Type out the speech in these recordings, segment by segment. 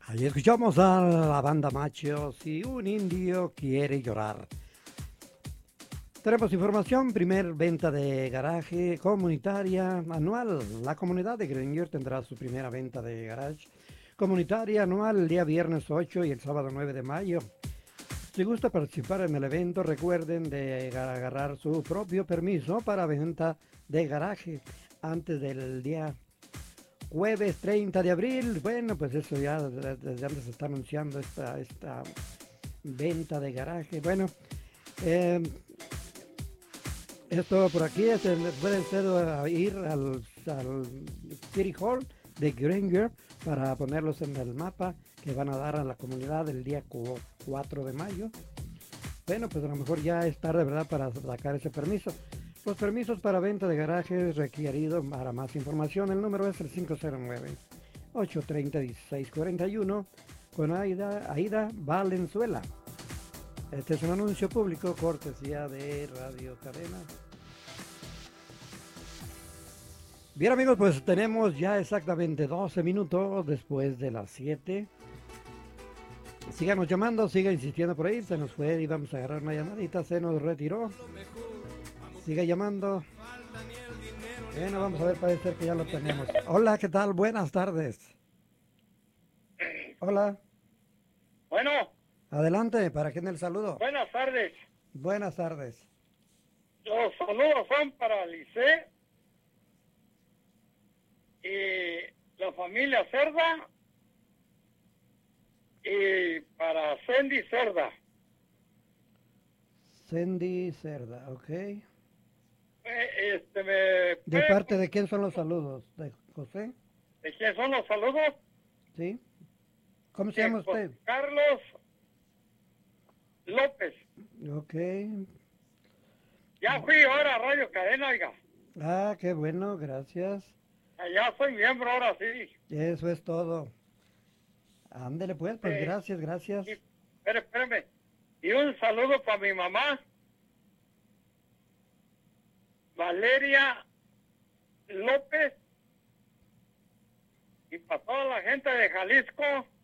Ahí escuchamos a la banda Machos y un indio quiere llorar. Tenemos información, primer venta de garaje comunitaria anual. La comunidad de Grenier tendrá su primera venta de garage comunitaria anual el día viernes 8 y el sábado 9 de mayo. Si gusta participar en el evento, recuerden de agarrar su propio permiso para venta de garaje antes del día jueves 30 de abril. Bueno, pues eso ya desde antes se está anunciando esta venta de garaje. Bueno, eh, esto por aquí pueden ir al City Hall de Granger para ponerlos en el mapa que van a dar a la comunidad el día 4 de mayo. Bueno, pues a lo mejor ya es tarde, ¿verdad?, para sacar ese permiso. Los permisos para venta de garajes requeridos. Para más información, el número es el 509-830-1641 con Aida Valenzuela. Este es un anuncio público, cortesía de Radio Cadena. Bien, amigos, pues tenemos ya exactamente 12 minutos después de las 7. Síganos llamando, siga insistiendo por ahí. Se nos fue y vamos a agarrar una llamadita, se nos retiró. Siga llamando. Bueno, vamos a ver, parece ser que ya lo tenemos. Hola, ¿qué tal? Buenas tardes. Hola. Bueno. Adelante, ¿para quién el saludo? Buenas tardes. Buenas tardes. Los saludos son para Lice y la familia Cerda y para Sandy Cerda. Sandy Cerda, ok. ¿De parte de quién son los saludos? ¿De José? ¿De quién son los saludos? Sí. ¿Cómo se llama usted? Carlos López. Ok. Ya fui ahora a Radio Cadena, oiga. Ah, qué bueno, gracias. Ya soy miembro ahora sí. Eso es todo. Ándele pues, gracias. Espérame. Y un saludo para mi mamá, Valeria López, y para toda la gente de Jalisco,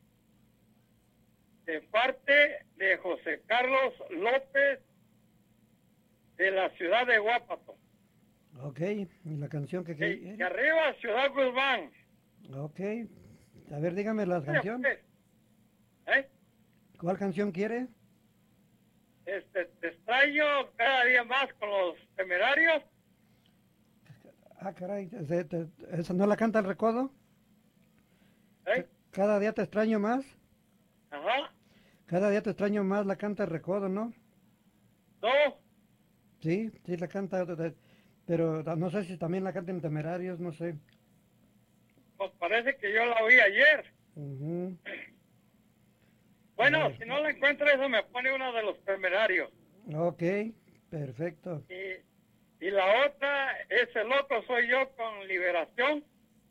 de parte de José Carlos López, de la ciudad de Guapato. Ok, ¿y la canción que quiere? Y arriba, Ciudad Guzmán. Ok, a ver, dígame la canción. ¿Cuál canción quiere? Te extraño cada día más con los Temerarios. Ah, caray, ¿esa no la canta el Recodo? Cada día te extraño más. Ajá. Cada día te extraño más, la canta el Recodo, ¿no? No. Sí, la canta, pero no sé si también la cantan Temerarios, no sé. Pues parece que yo la oí ayer. Bueno, si no la encuentro, eso me pone uno de los Temerarios. Ok, perfecto. Y la otra, ese loco soy yo con Liberación.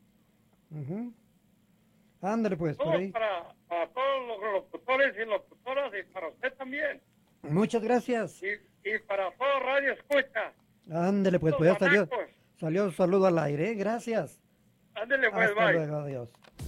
Ándale pues, por ahí. Para todos los locutores y locutoras y para usted también. Muchas gracias. Y para todo Radio Escucha. Ándale pues, ya salió un saludo al aire, gracias. Ándale pues, Hasta luego, adiós.